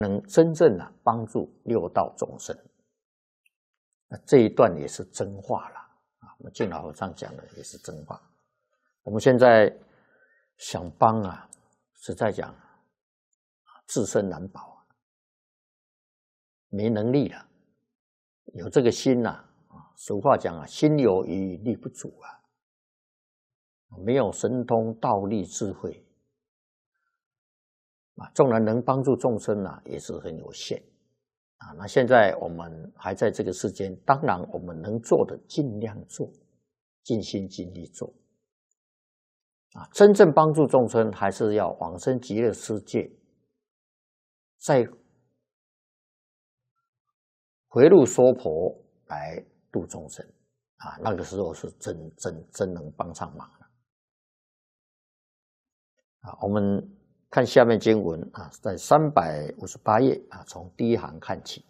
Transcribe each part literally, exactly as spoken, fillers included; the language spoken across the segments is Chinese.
能真正啊帮助六道众生。那这一段也是真话了啊！我们净老和尚讲的也是真话。我们现在想帮啊，实在讲，自身难保啊，没能力了。有这个心呐啊，俗话讲啊，心有余力不足啊，没有神通道力智慧啊，纵然能帮助众生啊，也是很有限啊。那现在我们还在这个世间，当然我们能做的尽量做，尽心尽力做啊。真正帮助众生，还是要往生极乐世界，再回路娑婆来度众生啊。那个时候是真真真能帮上忙了啊。我们看下面经文啊，在三百五十八页啊，从第一行看起。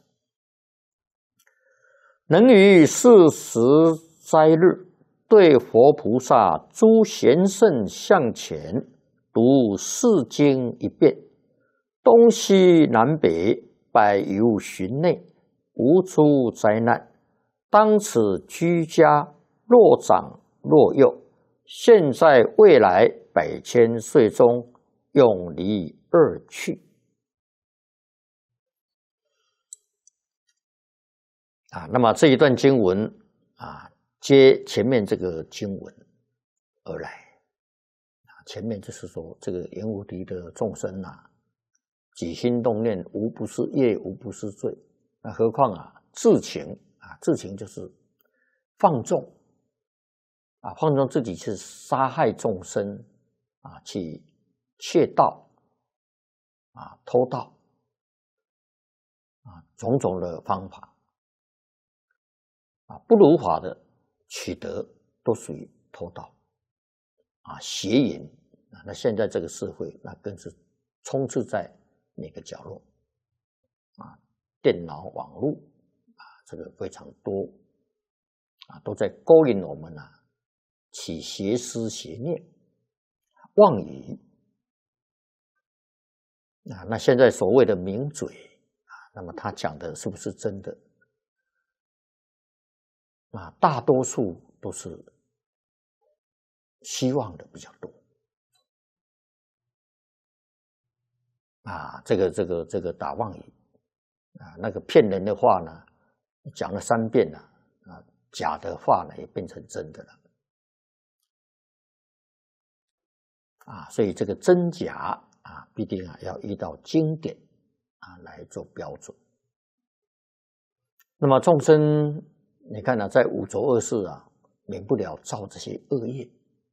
能于四时斋日，对佛菩萨诸贤圣向前，读四经一遍，东西南北百由旬内，无出灾难。当此居家，若长若幼，现在未来百千岁中，永离二趣。啊，那么这一段经文啊，接前面这个经文而来。啊，前面就是说，这个阎浮提的众生啊，起心动念无不是业，无不是罪。那何况啊，自情啊，自情就是放纵啊，放纵自己去杀害众生啊，去窃盗啊，偷盗啊，种种的方法。啊，不如法的取得都属于偷盗啊，邪淫啊。那现在这个社会，那更是充斥在每个角落啊，电脑、网络啊，这个非常多啊，都在勾引我们啊，起邪思邪念、妄语啊。那现在所谓的名嘴啊，那么他讲的是不是真的？啊，大多数都是希望的比较多啊，这个这个这个打妄语啊，那个骗人的话呢，讲了三遍了啊，假的话呢也变成真的了啊，所以这个真假啊，必定啊要依照经典啊来做标准。那么众生。你看呢、啊，在五浊恶世啊，免不了造这些恶业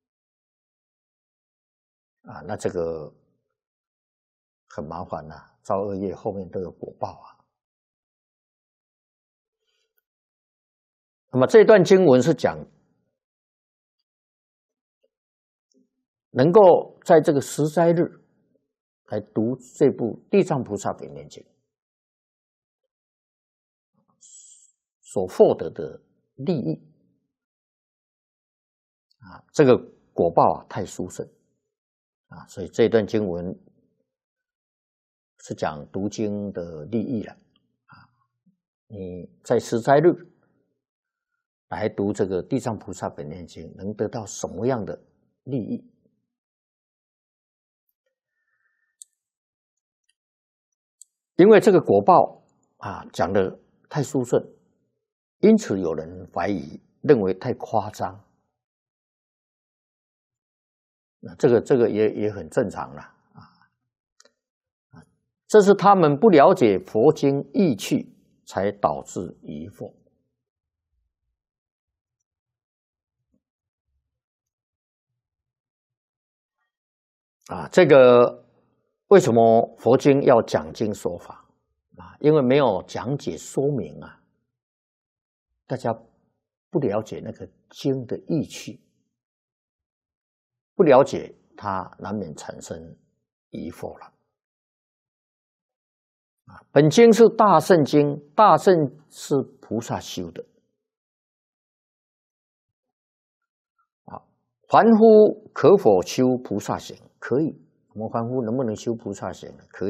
啊，那这个很麻烦呐、啊，造恶业后面都有果报啊。那么这段经文是讲，能够在这个十斋日来读这部《地藏菩萨本愿经》。所获得的利益啊，这个果报啊太殊胜啊，所以这段经文是讲读经的利益了啊。你在十斋日来读这个《地藏菩萨本愿经》，能得到什么样的利益？因为这个果报啊讲的太殊胜。因此，有人怀疑，认为太夸张。那这个这个也也很正常了啊啊，这是他们不了解佛经义趣，才导致疑惑啊。这个为什么佛经要讲经说法啊？因为没有讲解说明啊。大家不了解那个经的义趣，不了解它，难免产生疑惑了。啊，本经是大乘经，大乘是菩萨修的。啊，凡夫可否修菩萨行？可以。我们凡夫能不能修菩萨行呢？可以。